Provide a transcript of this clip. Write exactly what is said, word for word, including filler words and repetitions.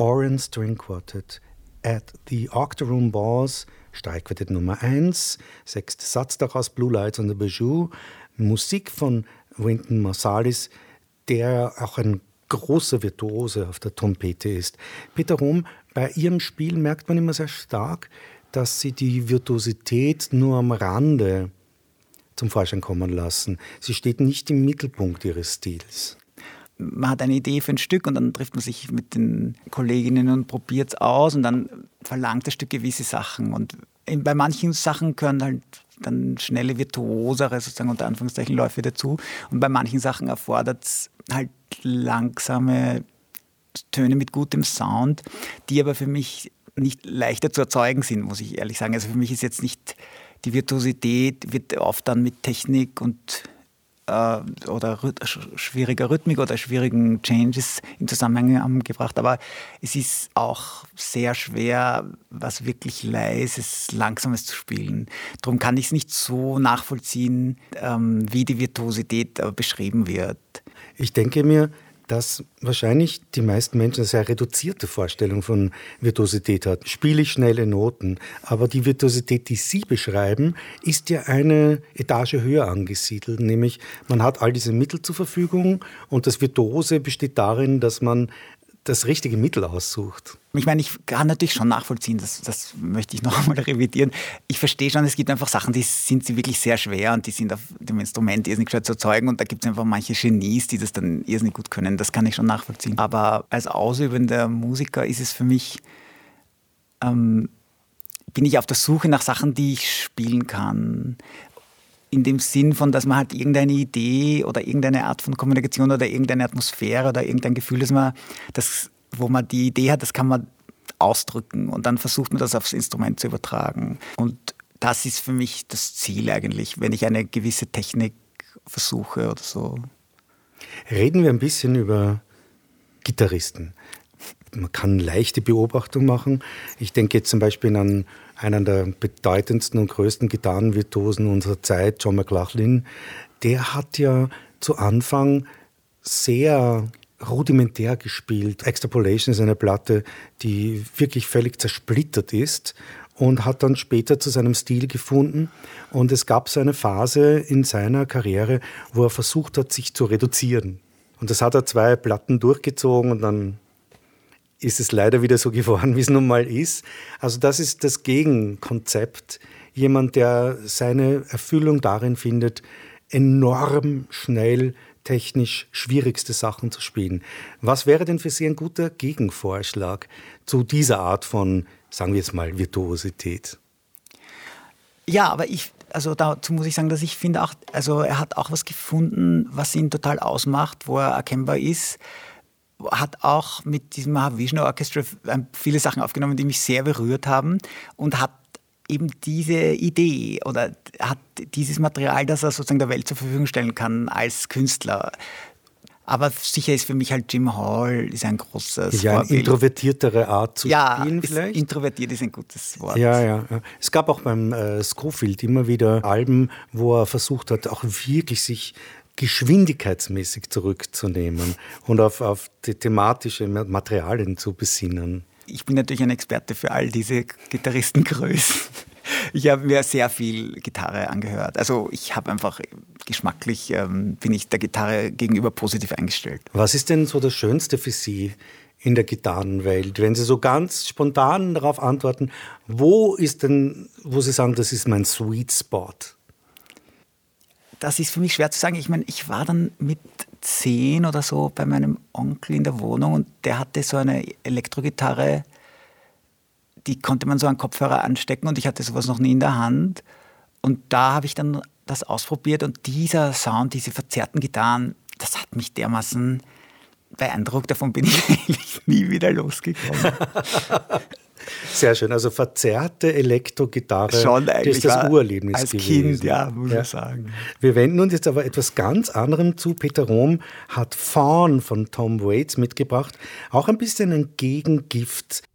Orion String Quartet at the Octoroom Balls, Streichquartett Nummer eins, sechster Satz daraus, Blue Lights on the Bijou, Musik von Wynton Marsalis, der auch ein großer Virtuose auf der Trompete ist. Peter Rom, bei Ihrem Spiel merkt man immer sehr stark, dass Sie die Virtuosität nur am Rande zum Vorschein kommen lassen. Sie steht nicht im Mittelpunkt Ihres Stils. Man hat eine Idee für ein Stück und dann trifft man sich mit den Kolleginnen und probiert es aus und dann verlangt das Stück gewisse Sachen. Und bei manchen Sachen gehören halt dann schnelle, virtuosere, sozusagen unter Anführungszeichen, Läufe dazu. Und bei manchen Sachen erfordert es halt langsame Töne mit gutem Sound, die aber für mich nicht leichter zu erzeugen sind, muss ich ehrlich sagen. Also für mich ist jetzt nicht die Virtuosität, wird oft dann mit Technik und äh, oder rhyth- schwieriger Rhythmik oder schwierigen Changes in Zusammenhang gebracht. Aber es ist auch sehr schwer, was wirklich Leises, Langsames zu spielen. Darum kann ich es nicht so nachvollziehen, ähm, wie die Virtuosität äh, beschrieben wird. Ich denke mir, dass wahrscheinlich die meisten Menschen eine sehr reduzierte Vorstellung von Virtuosität hat. Spiele ich schnelle Noten, aber die Virtuosität, die Sie beschreiben, ist ja eine Etage höher angesiedelt, nämlich man hat all diese Mittel zur Verfügung und das Virtuose besteht darin, dass man das richtige Mittel aussucht. Ich meine, ich kann natürlich schon nachvollziehen, das, das möchte ich noch einmal revidieren. Ich verstehe schon, es gibt einfach Sachen, die sind sie wirklich sehr schwer und die sind auf dem Instrument irrsinnig schwer zu erzeugen und da gibt es einfach manche Genies, die das dann irrsinnig gut können. Das kann ich schon nachvollziehen. Aber als ausübender Musiker ist es für mich, ähm, bin ich auf der Suche nach Sachen, die ich spielen kann. In dem Sinn von, dass man halt irgendeine Idee oder irgendeine Art von Kommunikation oder irgendeine Atmosphäre oder irgendein Gefühl, dass man das, wo man die Idee hat, das kann man ausdrücken und dann versucht man das aufs Instrument zu übertragen. Und das ist für mich das Ziel eigentlich, wenn ich eine gewisse Technik versuche oder so. Reden wir ein bisschen über Gitarristen. Man kann leichte Beobachtung machen. Ich denke jetzt zum Beispiel an einen der bedeutendsten und größten Gitarrenvirtuosen unserer Zeit, John McLaughlin. Der hat ja zu Anfang sehr rudimentär gespielt. Extrapolation ist eine Platte, die wirklich völlig zersplittert ist und hat dann später zu seinem Stil gefunden. Und es gab so eine Phase in seiner Karriere, wo er versucht hat, sich zu reduzieren. Und das hat er zwei Platten durchgezogen und dann ist es leider wieder so geworden, wie es nun mal ist. Also das ist das Gegenkonzept. Jemand, der seine Erfüllung darin findet, enorm schnell, technisch schwierigste Sachen zu spielen. Was wäre denn für Sie ein guter Gegenvorschlag zu dieser Art von, sagen wir jetzt mal, Virtuosität? Ja, aber ich, also dazu muss ich sagen, dass ich finde auch, also er hat auch was gefunden, was ihn total ausmacht, wo er erkennbar ist. Hat auch mit diesem Mahavishnu Orchestra viele Sachen aufgenommen, die mich sehr berührt haben und hat eben diese Idee oder hat dieses Material, das er sozusagen der Welt zur Verfügung stellen kann als Künstler. Aber sicher ist für mich halt Jim Hall ist ein großes ja, eine Vorbild. introvertiertere Art zu ja, spielen vielleicht? Ja, introvertiert ist ein gutes Wort. Ja, ja, ja. Es gab auch beim äh, Scofield immer wieder Alben, wo er versucht hat, auch wirklich sich geschwindigkeitsmäßig zurückzunehmen und auf, auf die thematische Materialien zu besinnen. Ich bin natürlich ein Experte für all diese Gitarristengrößen. Ich habe mir sehr viel Gitarre angehört. Also ich habe einfach geschmacklich, ähm, bin ich der Gitarre gegenüber positiv eingestellt. Was ist denn so das Schönste für Sie in der Gitarrenwelt? Wenn Sie so ganz spontan darauf antworten, wo ist denn, wo Sie sagen, das ist mein Sweet Spot? Das ist für mich schwer zu sagen. Ich meine, ich war dann mit zehn oder so bei meinem Onkel in der Wohnung und der hatte so eine Elektrogitarre, die konnte man so an Kopfhörer anstecken und ich hatte sowas noch nie in der Hand. Und da habe ich dann das ausprobiert und dieser Sound, diese verzerrten Gitarren, das hat mich dermaßen beeindruckt. Davon bin ich eigentlich nie wieder losgekommen. Sehr schön, also verzerrte Elektrogitarre, schon das ist das Urerlebnis als gewesen. Kind, ja, muss ja. ich sagen. Wir wenden uns jetzt aber etwas ganz anderem zu. Peter Rom hat Fawn von Tom Waits mitgebracht, auch ein bisschen ein Gegengift